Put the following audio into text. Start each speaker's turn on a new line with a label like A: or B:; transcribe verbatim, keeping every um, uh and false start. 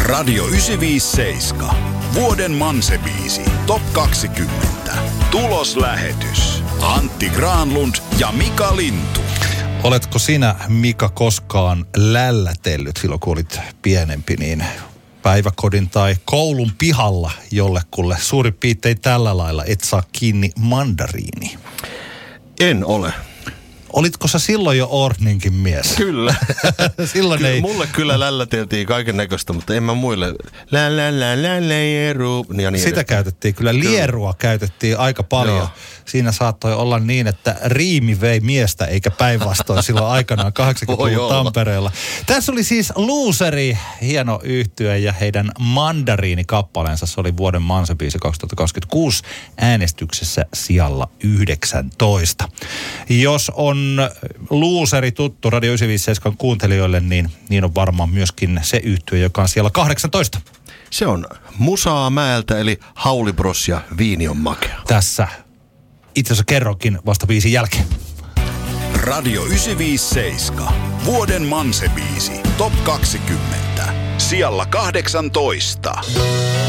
A: Radio yhdeksänsataaviisikymmentäseitsemän. Vuoden Manse-biisi. Top kaksikymmentä. Tuloslähetys. Antti Granlund ja Mika Lintu.
B: Oletko sinä, Mika, koskaan lällätellyt silloin, kun olit pienempi, niin päiväkodin tai koulun pihalla jollekulle suurin piirtein tällä lailla, et saa kiinni mandariini?
C: En ole.
B: Olitko sä silloin jo Orninkin mies?
C: Kyllä.
B: silloin
C: kyllä
B: ei...
C: Mulle kyllä lälläteltiin kaiken näköistä, mutta en mä muille. Lä, lä, lä, lä, lieru. Ja niin
B: Sitä
C: edes.
B: käytettiin kyllä. Lierua kyllä. Käytettiin aika paljon.
C: Joo.
B: Siinä saattoi olla niin, että riimi vei miestä eikä päinvastoin silloin aikanaan kahdeksankymmentäluvun Tampereella. Tässä oli siis Looseri, hieno yhtye, ja heidän mandariini-kappaleensa. Se oli vuoden Manse-biisi kaksituhattakaksikymmentäkuusi äänestyksessä sijalla yhdeksäntoista. Jos on Looseri tuttu Radio yhdeksänsataaviisikymmentäseitsemän kuuntelijoille, niin, niin on varmaan myöskin se yhtye, joka on siellä kahdeksantoista.
C: Se on Musaa mäeltä, eli Hauli Bros ja Viini on makea.
B: Tässä itse asiassa kerronkin vasta biisin jälkeen.
A: Radio yhdeksänsataaviisikymmentäseitsemän. Vuoden Manse-biisi. Top kaksikymmentä. Sijalla kahdeksantoista.